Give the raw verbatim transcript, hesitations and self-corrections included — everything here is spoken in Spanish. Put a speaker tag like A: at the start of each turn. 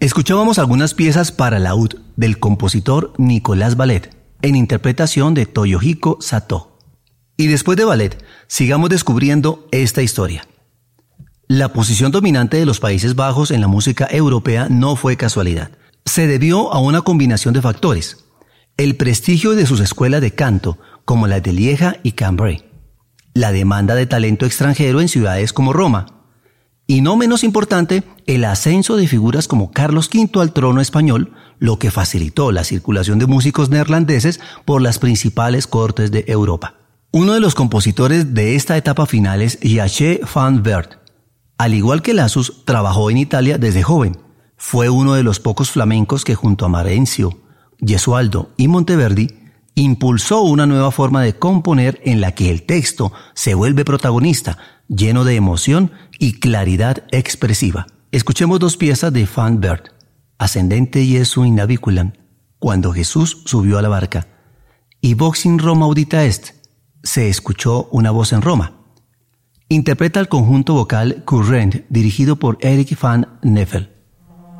A: Escuchábamos algunas piezas para laúd del compositor Nicolás Ballet, en interpretación de Toyohiko Satō. Y después de Ballet, sigamos descubriendo esta historia. La posición dominante de los Países Bajos en la música europea no fue casualidad. Se debió a una combinación de factores. El prestigio de sus escuelas de canto, como las de Lieja y Cambrai. La demanda de talento extranjero en ciudades como Roma. Y no menos importante, el ascenso de figuras como Carlos quinto al trono español, lo que facilitó la circulación de músicos neerlandeses por las principales cortes de Europa. Uno de los compositores de esta etapa final es Jacques van Weert. Al igual que Lassus, trabajó en Italia desde joven. Fue uno de los pocos flamencos que junto a Marencio, Gesualdo y Monteverdi impulsó una nueva forma de componer en la que el texto se vuelve protagonista, lleno de emoción y claridad expresiva. Escuchemos dos piezas de Van Weert. Ascendente Jesu in naviculam, cuando Jesús subió a la barca. Y Vox in Roma audita est, se escuchó una voz en Roma. Interpreta el conjunto vocal Current, dirigido por Eric van Neffel.